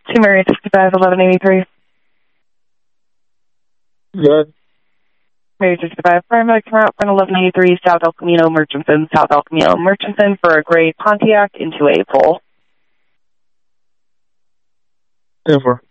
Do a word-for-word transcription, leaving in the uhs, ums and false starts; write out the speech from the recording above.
Two Mary sixty-five, eleven eighty-three. Good. Mary sixty-five, paramedic route for eleven eighty-three, South El Camino, Murchison, South El Camino, Murchison for a gray Pontiac into April. ten four.